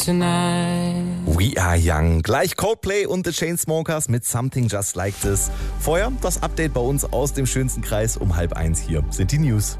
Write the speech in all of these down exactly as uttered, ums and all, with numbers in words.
tonight. We Are Young. Gleich Coldplay und The Chainsmokers mit Something Just Like This. Vorher das Update bei uns aus dem schönsten Kreis um halb eins. Hier sind die News.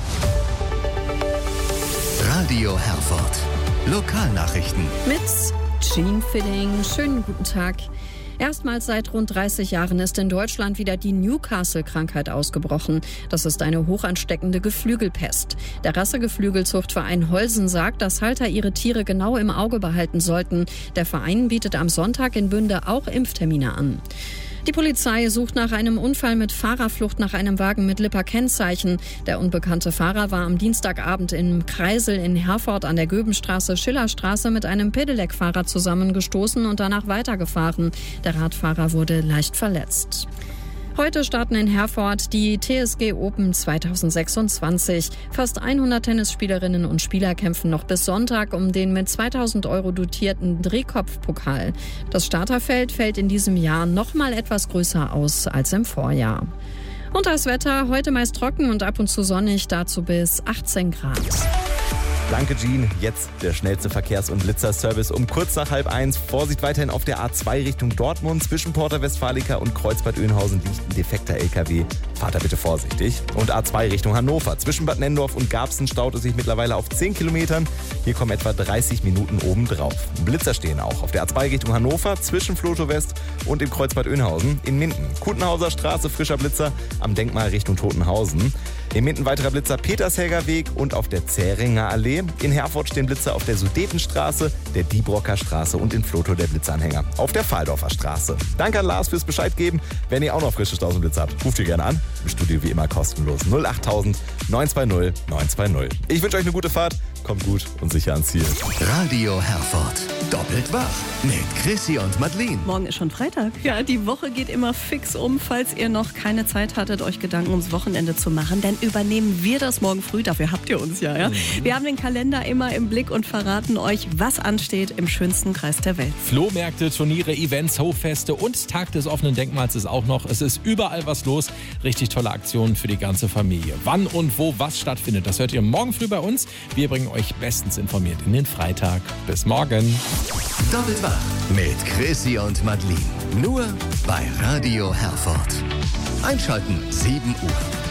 Radio Herford. Lokalnachrichten. Mit Jean Filling. Schönen guten Tag. Erstmals seit rund dreißig Jahren ist in Deutschland wieder die Newcastle-Krankheit ausgebrochen. Das ist eine hochansteckende Geflügelpest. Der Rassegeflügelzuchtverein Holsen sagt, dass Halter ihre Tiere genau im Auge behalten sollten. Der Verein bietet am Sonntag in Bünde auch Impftermine an. Die Polizei sucht nach einem Unfall mit Fahrerflucht nach einem Wagen mit Lipper-Kennzeichen. Der unbekannte Fahrer war am Dienstagabend im Kreisel in Herford an der Göbenstraße, Schillerstraße mit einem Pedelec-Fahrer zusammengestoßen und danach weitergefahren. Der Radfahrer wurde leicht verletzt. Heute starten in Herford die T S G Open zwanzig sechsundzwanzig. Fast hundert Tennisspielerinnen und Spieler kämpfen noch bis Sonntag um den mit zweitausend Euro dotierten Drehkopfpokal. Das Starterfeld fällt in diesem Jahr noch mal etwas größer aus als im Vorjahr. Und das Wetter, heute meist trocken und ab und zu sonnig, dazu bis achtzehn Grad. Danke, Jean. Jetzt der schnellste Verkehrs- und Blitzerservice um kurz nach halb eins. Vorsicht weiterhin auf der A zwei Richtung Dortmund. Zwischen Porta Westfalica und Kreuzbad Oeynhausen liegt ein defekter L K W. Fahrt da bitte vorsichtig. Und A zwei Richtung Hannover. Zwischen Bad Nenndorf und Garbsen staut es sich mittlerweile auf zehn Kilometern. Hier kommen etwa dreißig Minuten obendrauf. Blitzer stehen auch auf der A zwei Richtung Hannover, zwischen Floto West und dem Kreuzbad Oeynhausen. In Minden, Kutenhauser Straße, frischer Blitzer am Denkmal Richtung Totenhausen. In Minden weiterer Blitzer Petershelger Weg und auf der Zähringer Allee. In Herford stehen Blitzer auf der Sudetenstraße, der Diebrocker Straße und in Floto der Blitzanhänger auf der Fahldorfer Straße. Danke an Lars fürs Bescheid geben. Wenn ihr auch noch frische Stausenblitze habt, ruft ihr gerne an. Im Studio wie immer kostenlos. null acht tausend neun zwei null neun zwei null. Ich wünsche euch eine gute Fahrt. Kommt gut und sicher ans Ziel. Radio Herford. Doppelt wach mit Chrissy und Madeline. Morgen ist schon Freitag. Ja, die Woche geht immer fix um. Falls ihr noch keine Zeit hattet, euch Gedanken ums Wochenende zu machen, dann übernehmen wir das morgen früh. Dafür habt ihr uns ja, ja. Mhm. Wir haben den Kalender immer im Blick und verraten euch, was ansteht im schönsten Kreis der Welt. Flohmärkte, Turniere, Events, Hoffeste und Tag des offenen Denkmals ist auch noch. Es ist überall was los. Richtig tolle Aktionen für die ganze Familie. Wann und wo was stattfindet, das hört ihr morgen früh bei uns. Wir bringen euch bestens informiert in den Freitag. Bis morgen. Doppelt wach mit Chrissy und Madeline. Nur bei Radio Herford. Einschalten sieben Uhr.